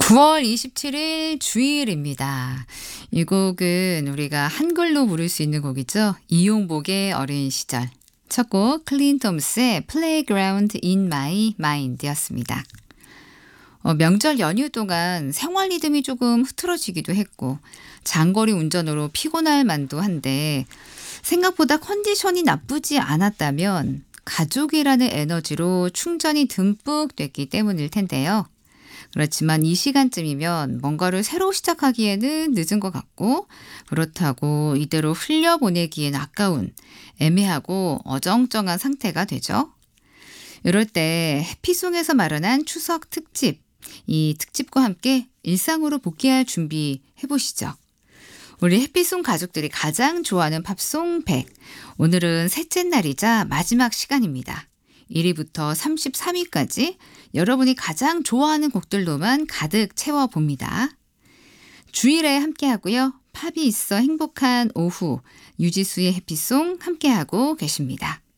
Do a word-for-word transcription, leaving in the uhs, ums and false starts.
구월 이십칠일 주일입니다. 이 곡은 우리가 한글로 부를 수 있는 곡이죠. 이용복의 어린 시절. 첫 곡 클린 톰스의 Playground in My Mind였습니다. 어, 명절 연휴 동안 생활 리듬이 조금 흐트러지기도 했고 장거리 운전으로 피곤할 만도 한데 생각보다 컨디션이 나쁘지 않았다면 가족이라는 에너지로 충전이 듬뿍 됐기 때문일 텐데요. 그렇지만 이 시간쯤이면 뭔가를 새로 시작하기에는 늦은 것 같고 그렇다고 이대로 흘려보내기엔 아까운 애매하고 어정쩡한 상태가 되죠. 이럴 때 해피송에서 마련한 추석 특집, 이 특집과 함께 일상으로 복귀할 준비 해보시죠. 우리 해피송 가족들이 가장 좋아하는 팝송 백. 오늘은 셋째 날이자 마지막 시간입니다. 일 위부터 삼십삼 위까지 여러분이 가장 좋아하는 곡들로만 가득 채워봅니다. 주일에 함께하고요. 팝이 있어 행복한 오후 유지수의 해피송 함께하고 계십니다.